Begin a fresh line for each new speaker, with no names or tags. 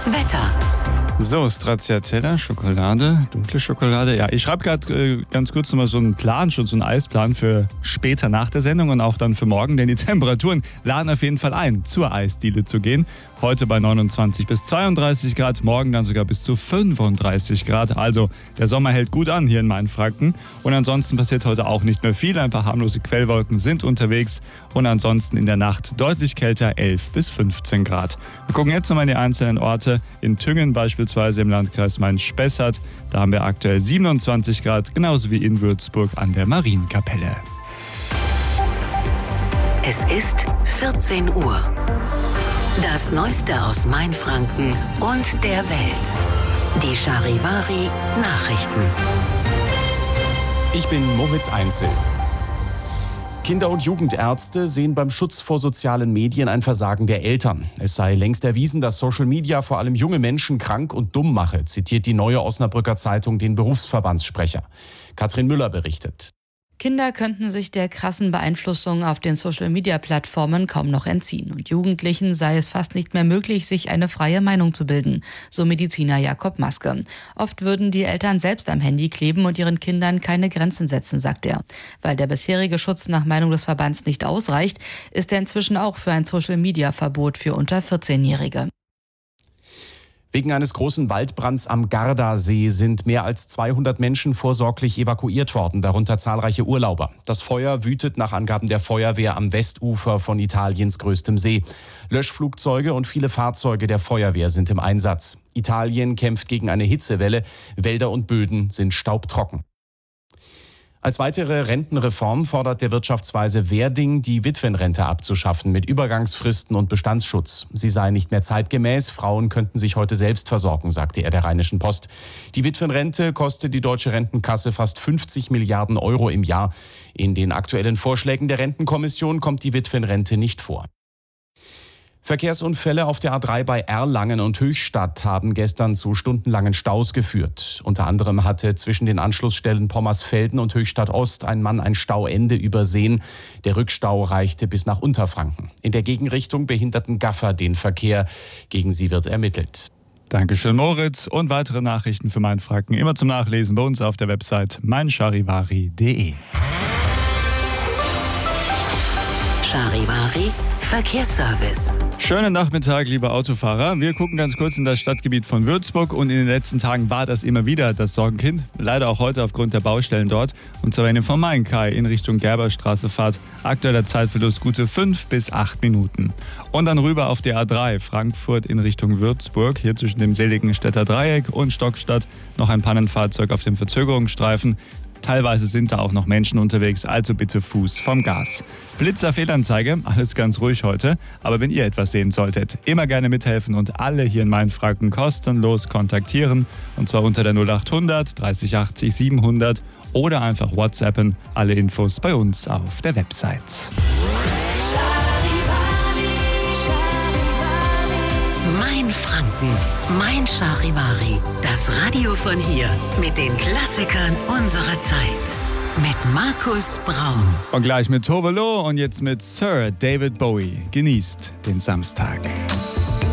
Wetter.
So, Stracciatella, Schokolade, dunkle Schokolade. Ja, ich schreibe gerade ganz kurz nochmal so einen Plan, schon so einen Eisplan für später nach der Sendung und auch dann für morgen, denn die Temperaturen laden auf jeden Fall ein, zur Eisdiele zu gehen. Heute bei 29 bis 32 Grad, morgen dann sogar bis zu 35 Grad. Also der Sommer hält gut an hier in Mainfranken. Und ansonsten passiert heute auch nicht mehr viel. Ein paar harmlose Quellwolken sind unterwegs. Und ansonsten in der Nacht deutlich kälter, 11 bis 15 Grad. Wir gucken jetzt nochmal in die einzelnen Orte. In Thüngen beispielsweise im Landkreis Main-Spessart. Da haben wir aktuell 27 Grad, genauso wie in Würzburg an der Marienkapelle.
Es ist 14 Uhr. Das Neueste aus Mainfranken und der Welt. Die Charivari Nachrichten.
Ich bin Moritz Einzel. Kinder- und Jugendärzte sehen beim Schutz vor sozialen Medien ein Versagen der Eltern. Es sei längst erwiesen, dass Social Media vor allem junge Menschen krank und dumm mache, zitiert die Neue Osnabrücker Zeitung den Berufsverbandssprecher. Katrin Müller berichtet.
Kinder könnten sich der krassen Beeinflussung auf den Social-Media-Plattformen kaum noch entziehen. Und Jugendlichen sei es fast nicht mehr möglich, sich eine freie Meinung zu bilden, so Mediziner Jakob Maske. Oft würden die Eltern selbst am Handy kleben und ihren Kindern keine Grenzen setzen, sagt er. Weil der bisherige Schutz nach Meinung des Verbands nicht ausreicht, ist er inzwischen auch für ein Social-Media-Verbot für unter 14-Jährige.
Wegen eines großen Waldbrands am Gardasee sind mehr als 200 Menschen vorsorglich evakuiert worden, darunter zahlreiche Urlauber. Das Feuer wütet nach Angaben der Feuerwehr am Westufer von Italiens größtem See. Löschflugzeuge und viele Fahrzeuge der Feuerwehr sind im Einsatz. Italien kämpft gegen eine Hitzewelle. Wälder und Böden sind staubtrocken. Als weitere Rentenreform fordert der Wirtschaftsweise Werding, die Witwenrente abzuschaffen mit Übergangsfristen und Bestandsschutz. Sie sei nicht mehr zeitgemäß, Frauen könnten sich heute selbst versorgen, sagte er der Rheinischen Post. Die Witwenrente kostet die deutsche Rentenkasse fast 50 Milliarden Euro im Jahr. In den aktuellen Vorschlägen der Rentenkommission kommt die Witwenrente nicht vor. Verkehrsunfälle auf der A3 bei Erlangen und Höchstadt haben gestern zu stundenlangen Staus geführt. Unter anderem hatte zwischen den Anschlussstellen Pommersfelden und Höchstadt Ost ein Mann ein Stauende übersehen. Der Rückstau reichte bis nach Unterfranken. In der Gegenrichtung behinderten Gaffer den Verkehr. Gegen sie wird ermittelt.
Dankeschön, Moritz. Und weitere Nachrichten für Mainfranken immer zum Nachlesen bei uns auf der Website meincharivari.de.
Charivari Verkehrsservice.
Schönen Nachmittag, liebe Autofahrer. Wir gucken ganz kurz in das Stadtgebiet von Würzburg und in den letzten Tagen war das immer wieder das Sorgenkind. Leider auch heute aufgrund der Baustellen dort. Und zwar wenn ihr vom Main-Kai in Richtung Gerberstraße fahrt. Aktueller Zeitverlust gute 5 bis 8 Minuten. Und dann rüber auf die A3 Frankfurt in Richtung Würzburg. Hier zwischen dem Seligenstädter Dreieck und Stockstadt noch ein Pannenfahrzeug auf dem Verzögerungsstreifen. Teilweise sind da auch noch Menschen unterwegs, also bitte Fuß vom Gas. Blitzer-Fehlanzeige, alles ganz ruhig heute. Aber wenn ihr etwas sehen solltet, immer gerne mithelfen und alle hier in Mainfranken kostenlos kontaktieren. Und zwar unter der 0800 30 80 700 oder einfach WhatsAppen. Alle Infos bei uns auf der Website.
Mainfranken, Mein Charivari. Das Radio von hier mit den Klassikern unserer Zeit. Mit Markus Braun.
Und gleich mit Tove Lo und jetzt mit Sir David Bowie. Genießt den Samstag.